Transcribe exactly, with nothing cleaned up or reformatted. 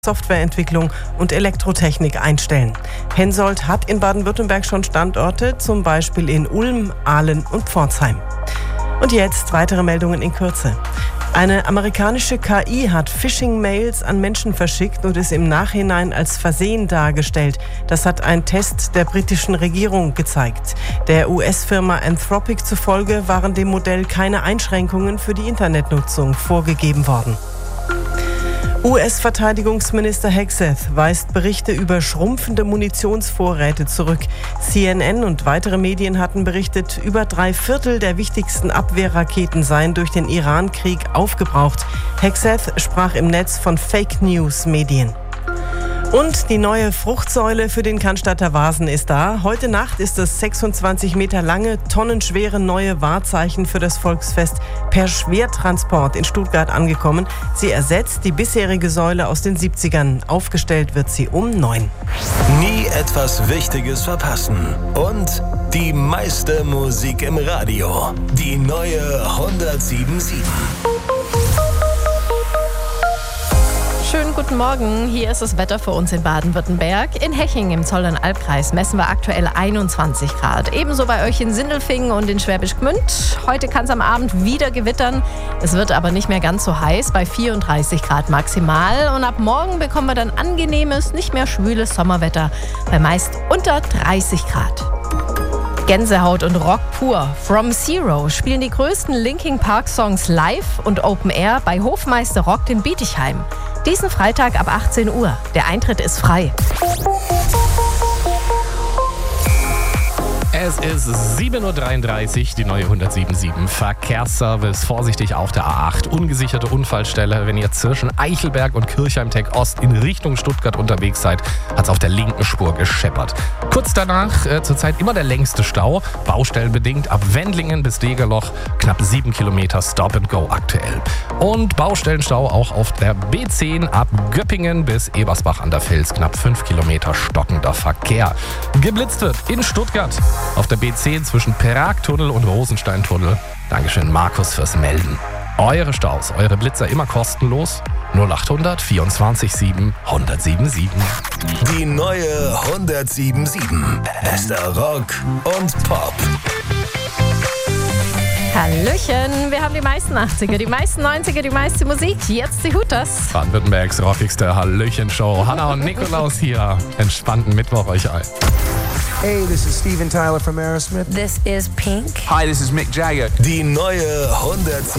Softwareentwicklung und Elektrotechnik einstellen. Hensoldt hat in Baden-Württemberg schon Standorte, zum Beispiel in Ulm, Aalen und Pforzheim. Und jetzt weitere Meldungen in Kürze. Eine amerikanische K I hat Phishing-Mails an Menschen verschickt und es im Nachhinein als Versehen dargestellt. Das hat ein Test der britischen Regierung gezeigt. Der U S-Firma Anthropic zufolge waren dem Modell keine Einschränkungen für die Internetnutzung vorgegeben worden. U S-Verteidigungsminister Hegseth weist Berichte über schrumpfende Munitionsvorräte zurück. C N N und weitere Medien hatten berichtet, über drei Viertel der wichtigsten Abwehrraketen seien durch den Iran-Krieg aufgebraucht. Hegseth sprach im Netz von Fake-News-Medien. Und die neue Fruchtsäule für den Cannstatter Vasen ist da. Heute Nacht ist das sechsundzwanzig Meter lange, tonnenschwere neue Wahrzeichen für das Volksfest per Schwertransport in Stuttgart angekommen. Sie ersetzt die bisherige Säule aus den siebzigern. Aufgestellt wird sie um neun. Nie etwas Wichtiges verpassen. Und die meiste Musik im Radio. Die neue hundertsieben Komma sieben. Schönen guten Morgen, hier ist das Wetter für uns in Baden-Württemberg. In Heching im Zollern-Albkreis messen wir aktuell einundzwanzig Grad. Ebenso bei euch in Sindelfingen und in Schwäbisch Gmünd. Heute kann es am Abend wieder gewittern. Es wird aber nicht mehr ganz so heiß, bei vierunddreißig Grad maximal. Und ab morgen bekommen wir dann angenehmes, nicht mehr schwüles Sommerwetter bei meist unter dreißig Grad. Gänsehaut und Rock pur. From Zero spielen die größten Linkin Park Songs live und Open Air bei Hofmeister Rockt in Bietigheim. Diesen Freitag ab achtzehn Uhr. Der Eintritt ist frei. Es ist sieben Uhr dreiunddreißig, die neue hundertsieben Komma sieben Verkehrsservice. Vorsichtig auf der A acht, ungesicherte Unfallstelle. Wenn ihr zwischen Eichelberg und Kirchheim-Tech Ost in Richtung Stuttgart unterwegs seid, hat es auf der linken Spur gescheppert. Kurz danach äh, zurzeit immer der längste Stau, baustellenbedingt ab Wendlingen bis Degerloch, knapp sieben Kilometer Stop and Go aktuell. Und Baustellenstau auch auf der B zehn ab Göppingen bis Ebersbach an der Vils, knapp fünf Kilometer stockender Verkehr. Geblitzt wird in Stuttgart auf der B zehn zwischen Pragtunnel und Rosensteintunnel. Dankeschön, Markus, fürs Melden. Eure Staus, eure Blitzer immer kostenlos. null achthundert vierundzwanzig sieben hundertsieben sieben. Die neue hundertsieben Komma sieben. Bester Rock und Pop. Hallöchen, wir haben die meisten achtziger, die meisten neunziger, die meiste Musik. Jetzt die Hooters. Baden-Württembergs rockigste Hallöchen-Show. Hanna und Nikolaus hier. Entspannten Mittwoch euch allen. Hey, this is Steven Tyler from Aerosmith. This is Pink. Hi, this is Mick Jagger. Die neue hundertsieben.